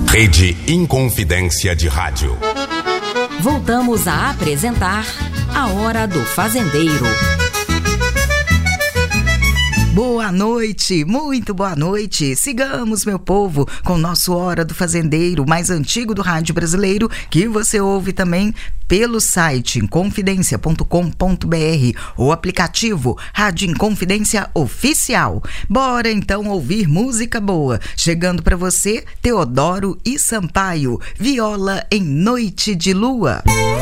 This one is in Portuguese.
Rede Inconfidência de Rádio. Voltamos a apresentar A Hora do Fazendeiro. Boa noite, muito boa noite. Sigamos, meu povo, com o nosso Hora do Fazendeiro, mais antigo do rádio brasileiro, que você ouve também pelo site inconfidencia.com.br ou aplicativo Rádio Inconfidência Oficial. Bora então ouvir música boa. Chegando para você, Teodoro e Sampaio, Viola em Noite de Lua.